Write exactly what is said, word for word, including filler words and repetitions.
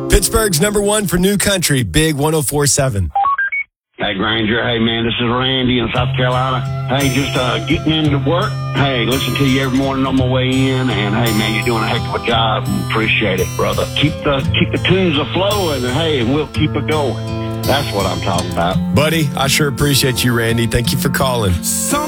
Pittsburgh's number one for new country, Big one oh four point seven. Hey, Granger. Hey, man, this is Randy in South Carolina. Hey, just uh, getting into work. Hey, listen to you every morning on my way in. And, hey, man, you're doing a heck of a job. Appreciate it, brother. Keep the keep the tunes a-flowing, and, hey, and we'll keep it going. That's what I'm talking about. Buddy, I sure appreciate you, Randy. Thank you for calling. Some